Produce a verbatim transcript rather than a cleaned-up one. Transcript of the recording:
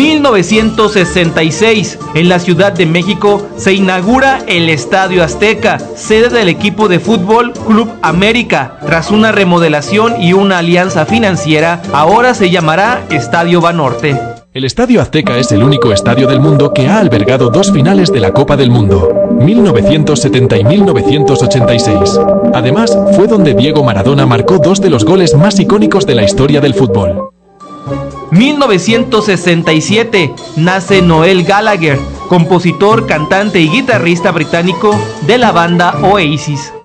mil novecientos sesenta y seis, en la Ciudad de México, se inaugura el Estadio Azteca, sede del equipo de fútbol Club América. Tras una remodelación y una alianza financiera, ahora se llamará Estadio Banorte. El Estadio Azteca es el único estadio del mundo que ha albergado dos finales de la Copa del Mundo, mil novecientos setenta y mil novecientos ochenta y seis. Además, fue donde Diego Maradona marcó dos de los goles más icónicos de la historia del fútbol. mil novecientos sesenta y siete, nace Noel Gallagher, compositor, cantante y guitarrista británico de la banda Oasis.